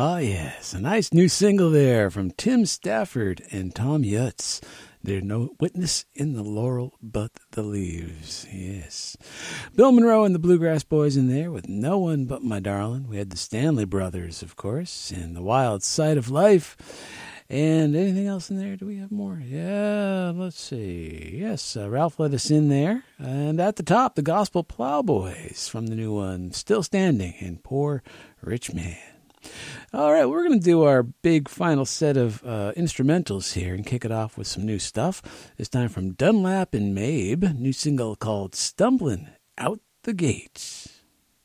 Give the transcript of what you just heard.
Ah, yes, a nice new single there from Tim Stafford and Tom Yutz. There's no witness in the laurel but the leaves. Yes. Bill Monroe and the Bluegrass Boys in there with No One But My Darling. We had the Stanley Brothers, of course, and The Wild Side of Life. And anything else in there? Do we have more? Yeah, let's see. Yes, Ralph let us in there. And at the top, the Gospel Plowboys from the new one, Still Standing, and Poor Rich Man. All right, we're going to do our big final set of instrumentals here and kick it off with some new stuff. This time from Dunlap and Mabe, new single called Stumbling Out the Gates.